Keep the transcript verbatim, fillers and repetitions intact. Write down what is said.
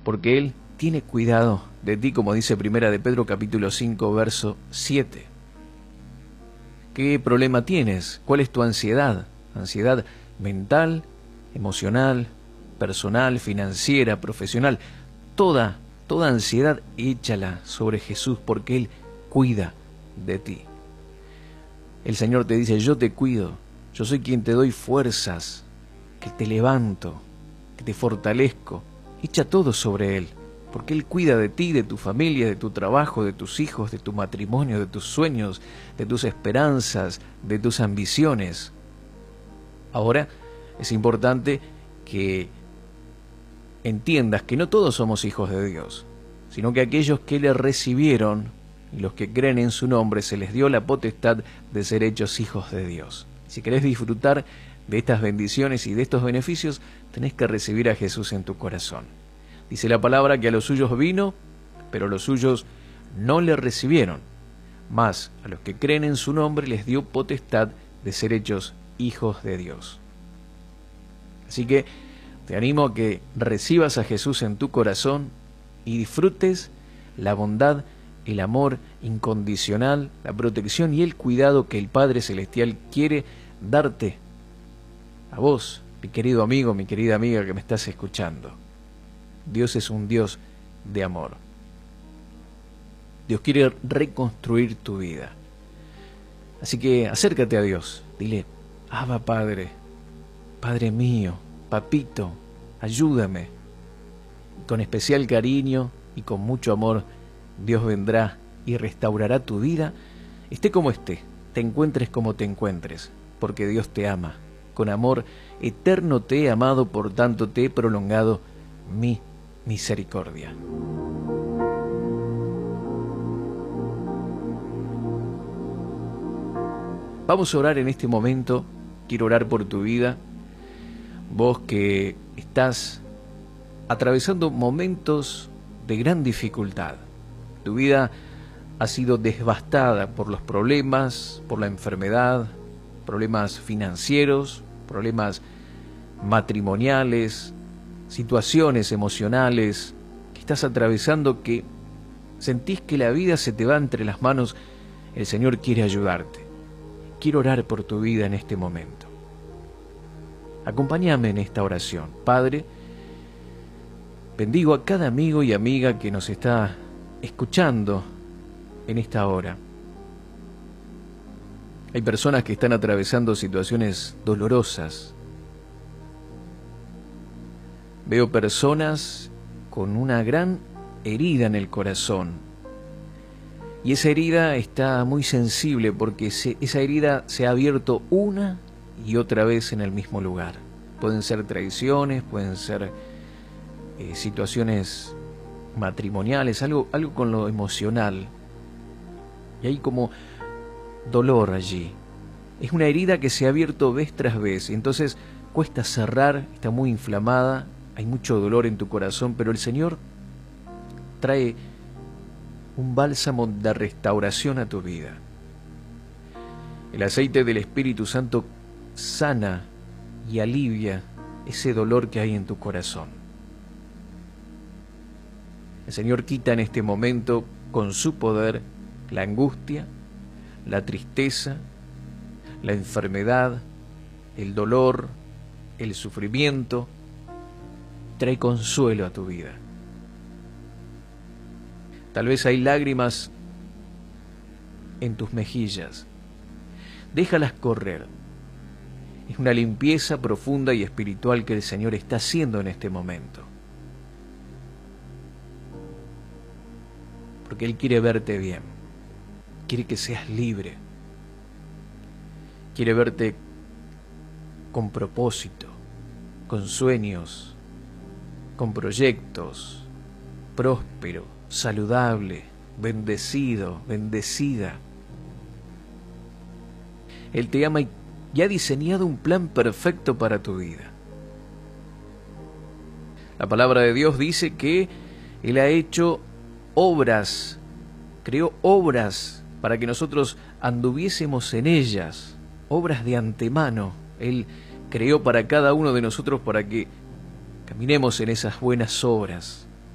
porque Él tiene cuidado de ti, como dice Primera de Pedro capítulo cinco, verso siete. ¿Qué problema tienes? ¿Cuál es tu ansiedad? ¿Ansiedad mental, emocional, personal, financiera, profesional? Toda, toda ansiedad échala sobre Jesús, porque Él cuida de ti. El Señor te dice: yo te cuido, yo soy quien te doy fuerzas, que te levanto, que te fortalezco. Echa todo sobre Él, porque Él cuida de ti, de tu familia, de tu trabajo, de tus hijos, de tu matrimonio, de tus sueños, de tus esperanzas, de tus ambiciones. Ahora es importante que entiendas que no todos somos hijos de Dios, sino que aquellos que le recibieron y los que creen en su nombre se les dio la potestad de ser hechos hijos de Dios. Si querés disfrutar de estas bendiciones y de estos beneficios, tenés que recibir a Jesús en tu corazón. Dice la palabra que a los suyos vino, pero los suyos no le recibieron. Mas a los que creen en su nombre les dio potestad de ser hechos hijos de Dios. Así que te animo a que recibas a Jesús en tu corazón y disfrutes la bondad, el amor incondicional, la protección y el cuidado que el Padre Celestial quiere darte a vos, mi querido amigo, mi querida amiga que me estás escuchando. Dios es un Dios de amor. Dios quiere reconstruir tu vida. Así que acércate a Dios, dile: Abba Padre, Padre mío, Papito, ayúdame. Con especial cariño y con mucho amor, Dios vendrá y restaurará tu vida, esté como esté, te encuentres como te encuentres, porque Dios te ama. Con amor eterno te he amado, por tanto te he prolongado mi misericordia. Vamos a orar en este momento. Quiero orar por tu vida. Vos que estás atravesando momentos de gran dificultad. Tu vida ha sido devastada por los problemas, por la enfermedad, problemas financieros, problemas matrimoniales, situaciones emocionales que estás atravesando, que sentís que la vida se te va entre las manos. El Señor quiere ayudarte. Quiero orar por tu vida en este momento. Acompáñame en esta oración. Padre, bendigo a cada amigo y amiga que nos está escuchando en esta hora. Hay personas que están atravesando situaciones dolorosas. Veo personas con una gran herida en el corazón. Y esa herida está muy sensible porque se, esa herida se ha abierto una y otra vez en el mismo lugar. Pueden ser traiciones, pueden ser eh, situaciones matrimoniales, algo, algo con lo emocional. Y hay como dolor allí. Es una herida que se ha abierto vez tras vez. Entonces cuesta cerrar, está muy inflamada, hay mucho dolor en tu corazón, pero el Señor trae un bálsamo de restauración a tu vida. El aceite del Espíritu Santo sana y alivia ese dolor que hay en tu corazón. El Señor quita en este momento con su poder la angustia, la tristeza, la enfermedad, el dolor, el sufrimiento. Trae consuelo a tu vida. Tal vez hay lágrimas en tus mejillas. Déjalas correr. Es una limpieza profunda y espiritual que el Señor está haciendo en este momento. Porque Él quiere verte bien. Quiere que seas libre. Quiere verte con propósito, con sueños, con proyectos, próspero, saludable, bendecido, bendecida. Él te ama y y ha diseñado un plan perfecto para tu vida. La palabra de Dios dice que Él ha hecho obras, creó obras para que nosotros anduviésemos en ellas, obras de antemano. Él creó para cada uno de nosotros para que caminemos en esas buenas obras.